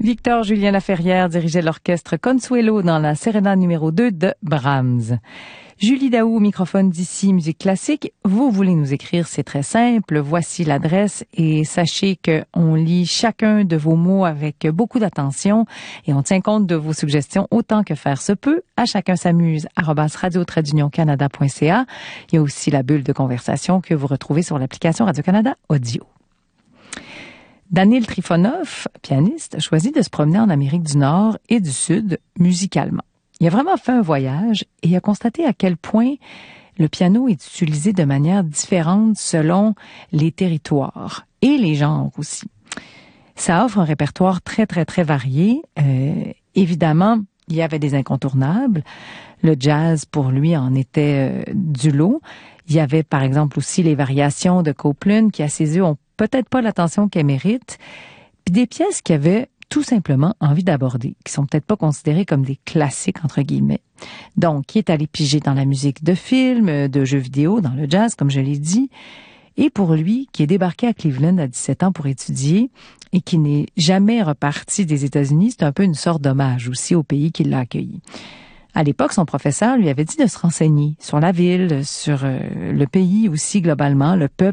Victor Julien Laferrière dirigeait l'orchestre Consuelo dans la Sérénade numéro 2 de Brahms. Julie Daou, microphone d'ici, musique classique. Vous voulez nous écrire, c'est très simple. Voici l'adresse et sachez qu'on lit chacun de vos mots avec beaucoup d'attention et on tient compte de vos suggestions autant que faire se peut. À chacun s'amuse, @radio-canada.ca. Il y a aussi la bulle de conversation que vous retrouvez sur l'application Radio-Canada Audio. Daniil Trifonov, pianiste, a choisi de se promener en Amérique du Nord et du Sud musicalement. Il a vraiment fait un voyage et a constaté à quel point le piano est utilisé de manière différente selon les territoires et les genres aussi. Ça offre un répertoire très, très, très varié. Évidemment, il y avait des incontournables. Le jazz, pour lui, en était du lot. Il y avait, par exemple, aussi les variations de Copland qui, à ses yeux, ont peut-être pas l'attention qu'elles méritent. Puis des pièces qui avaient tout simplement envie d'aborder, qui sont peut-être pas considérées comme des classiques, entre guillemets. Donc, qui est allé piger dans la musique de films, de jeux vidéo, dans le jazz, comme je l'ai dit. Et pour lui, qui est débarqué à Cleveland à 17 ans pour étudier et qui n'est jamais reparti des États-Unis, c'est un peu une sorte d'hommage aussi au pays qui l'a accueilli. À l'époque, son professeur lui avait dit de se renseigner sur la ville, sur le pays aussi globalement, le peuple